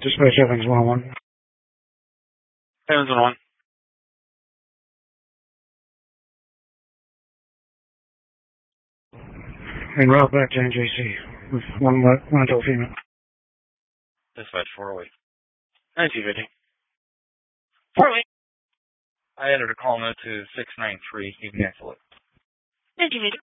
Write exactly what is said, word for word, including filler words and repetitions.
Dispatch Evans one one. Evans one one. En route back to N J C with one one until female. Dispatch four oh eight. nineteen fifty. four oh eight. I entered a call note to six nine three. You can cancel it. nineteen fifty.